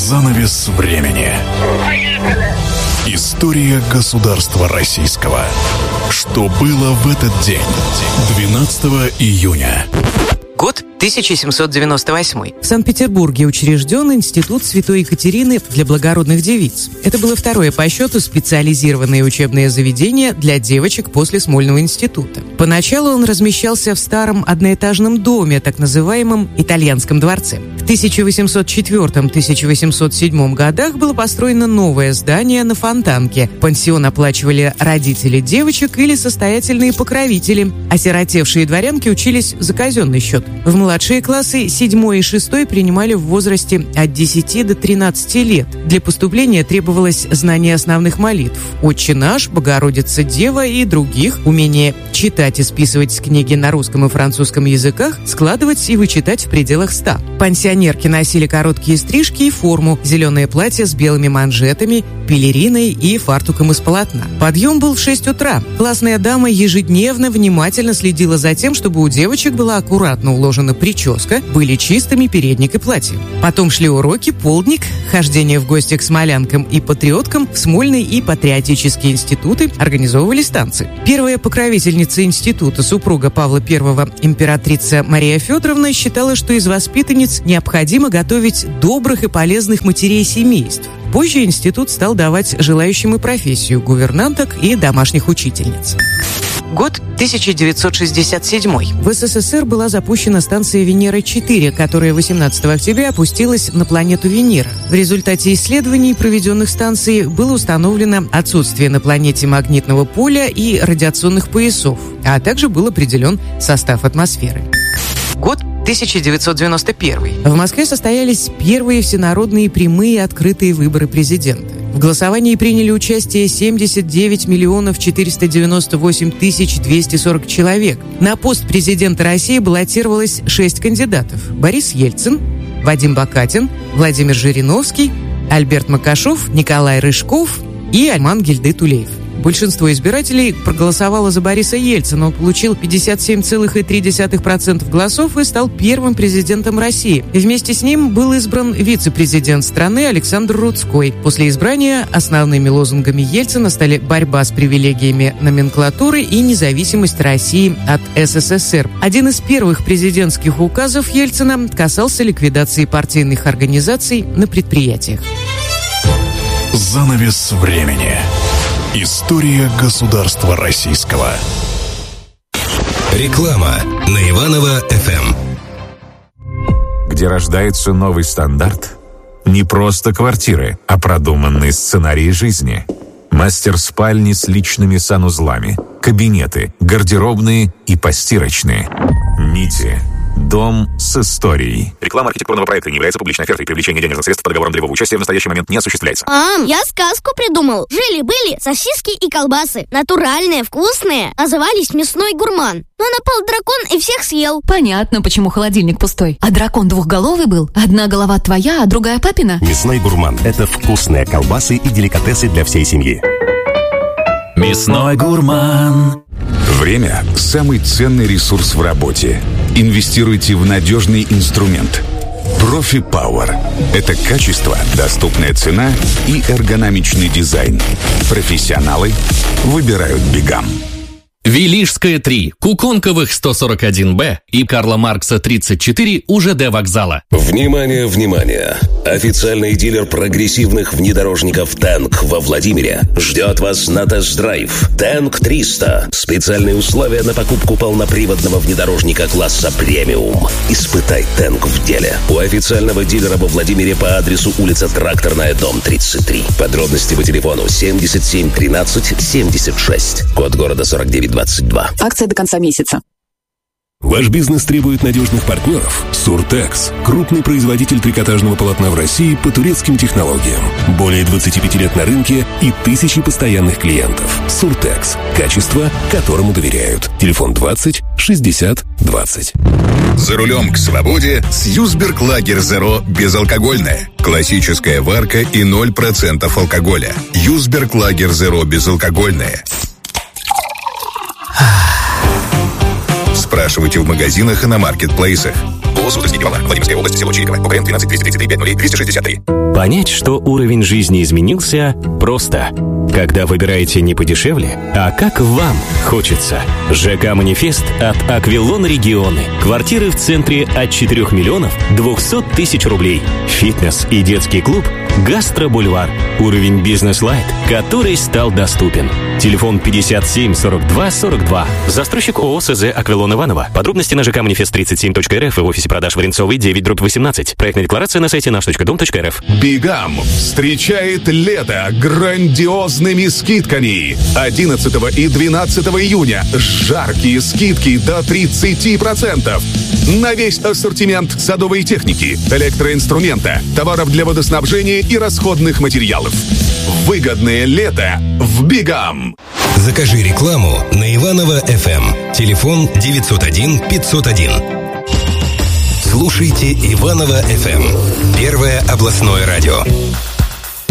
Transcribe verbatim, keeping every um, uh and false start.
Занавес времени. История государства российского. Что было в этот день? двенадцатого июня. Год тысяча семьсот девяносто восьмой. В Санкт-Петербурге учрежден Институт Святой Екатерины для благородных девиц. Это было второе по счету специализированное учебное заведение для девочек после Смольного института. Поначалу он размещался в старом одноэтажном доме, так называемом Итальянском дворце. В тысяча восемьсот четвёртом — тысяча восемьсот седьмом годах было построено новое здание на Фонтанке. Пансион оплачивали родители девочек или состоятельные покровители. Осиротевшие дворянки учились за казенный счет. В младшие классы седьмой и шестой принимали в возрасте от десяти до тринадцати лет. Для поступления требовалось знание основных молитв «Отче наш», «Богородица Дева» и других, умение читать и списывать с книги на русском и французском языках, складывать и вычитать в пределах ста. Пансионерки носили короткие стрижки и форму, зеленое платье с белыми манжетами, пелериной и фартуком из полотна. Подъем был в шесть утра. Классная дама ежедневно внимательно следила за тем, чтобы у девочек была аккуратно уложена прическа, были чистыми передник и платье. Потом шли уроки, полдник, хождение в гости к смолянкам и патриоткам в Смольный и патриотические институты, организовывались танцы. Первая покровительница института, супруга Павла Первого, императрица Мария Федоровна, считала, что из воспитанниц необходимо готовить добрых и полезных матерей семейств. Позже институт стал давать желающим и профессию гувернанток и домашних учительниц. Год тысяча девятьсот шестьдесят седьмой. В СССР была запущена станция Венера-четыре, которая восемнадцатого октября опустилась на планету Венера. В результате исследований, проведенных станцией, было установлено отсутствие на планете магнитного поля и радиационных поясов, а также был определен состав атмосферы. Год тысяча девятьсот девяносто первый. В Москве состоялись первые всенародные прямые открытые выборы президента. В голосовании приняли участие семьдесят девять миллионов четыреста девяносто восемь тысяч двести сорок человек. На пост президента России баллотировалось шесть кандидатов: Борис Ельцин, Вадим Бакатин, Владимир Жириновский, Альберт Макашов, Николай Рыжков и Альман Гильды-Тулеев. Большинство избирателей проголосовало за Бориса Ельцина. Он получил пятьдесят семь целых три десятых процента голосов и стал первым президентом России. И вместе с ним был избран вице-президент страны Александр Рудской. После избрания основными лозунгами Ельцина стали борьба с привилегиями номенклатуры и независимость России от СССР. Один из первых президентских указов Ельцина касался ликвидации партийных организаций на предприятиях. Занавес времени. История государства российского. Реклама на Иваново эф эм. Где рождается новый стандарт? Не просто квартиры, а продуманные сценарии жизни. Мастер-спальни с личными санузлами, кабинеты, гардеробные и постирочные. Нити. Дом с историей. Реклама архитектурного проекта не является публичной офертой. Привлечение денежных средств по договорам долевого участия в настоящий момент не осуществляется. Мам, я сказку придумал. Жили-были сосиски и колбасы. Натуральные, вкусные. Назывались «Мясной гурман». Но напал дракон и всех съел. Понятно, почему холодильник пустой. А дракон двухголовый был? Одна голова твоя, а другая папина? «Мясной гурман» — это вкусные колбасы и деликатесы для всей семьи. Мясной гурман. Время – самый ценный ресурс в работе. Инвестируйте в надежный инструмент. Профи Power – это качество, доступная цена и эргономичный дизайн. Профессионалы выбирают Бигам. Велишская три, Куконковых сто сорок один Б и Карла Маркса тридцать четыре у ЖД вокзала. Внимание, внимание! Официальный дилер прогрессивных внедорожников «Тэнк» во Владимире ждет вас на тест-драйв. «Тэнк триста». Специальные условия на покупку полноприводного внедорожника класса «Премиум». Испытай «Тэнк» в деле. У официального дилера во Владимире по адресу улица Тракторная, дом тридцать три. Подробности по телефону семьдесят семь тринадцать семьдесят шесть. Код города сорок девять двадцать два. Акция до конца месяца. Ваш бизнес требует надежных партнеров? Суртекс – крупный производитель трикотажного полотна в России по турецким технологиям. Более двадцати пяти лет на рынке и тысячи постоянных клиентов. Суртекс – качество, которому доверяют. Телефон двадцать шестьдесят двадцать. За рулем к свободе с Юсберг Лагер Зеро безалкогольное. Классическая варка и ноль процентов алкоголя. Юсберг Лагер Зеро безалкогольное. Спрашивайте в магазинах и на маркетплейсах. ООО «Суздальский пивовар». Владимирская область, село Чириково. ОКН двенадцать двести тридцать три пять ноль двести шестьдесят три. Понять, что уровень жизни изменился, просто. Когда выбираете не подешевле, а как вам хочется. ЖК «Манифест» от «Аквилон Регионы». Квартиры в центре от четырёх миллионов двухсот тысяч рублей. Фитнес и детский клуб «Гастробульвар». Уровень «Бизнес-лайт», который стал доступен. Телефон пятьдесят семь сорок два сорок два. Застройщик ООО СЗ «Аквилон Иваново». Подробности на ЖК «Манифест тридцать семь точка эр эф» и в офисе продаж Варенцовой девять дробь восемнадцать. Проектная декларация на сайте наш точка дом точка эр эф. Бигам встречает лето грандиозными скидками. одиннадцатого и двенадцатого июня жаркие скидки до тридцати процентов. На весь ассортимент садовой техники, электроинструмента, товаров для водоснабжения и расходных материалов. Выгодное лето в Бигам. Закажи рекламу на Иваново эф эм. Телефон девятьсот один пятьсот один. Слушайте Иваново эф эм. Первое областное радио.